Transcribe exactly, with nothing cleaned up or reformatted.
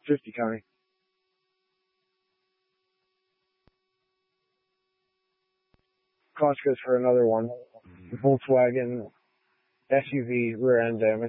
fifty County. Cost goes for another one. Volkswagen S U V rear end damage.